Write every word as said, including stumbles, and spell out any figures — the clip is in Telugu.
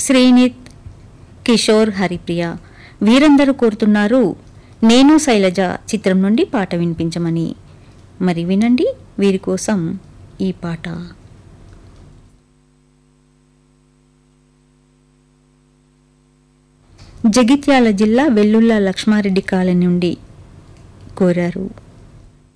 శ్రీనిత్, కిషోర్, హరిప్రియ వీరందరూ కోరుతున్నారు నేను శైలజ చిత్రం నుండి పాట వినిపించమని. మరి వినండి వీరి కోసం ఈ పాట. జగిత్యాల జిల్లా వెల్లుల్లా లక్ష్మారెడ్డి కాలనీ నుండి కోరారు.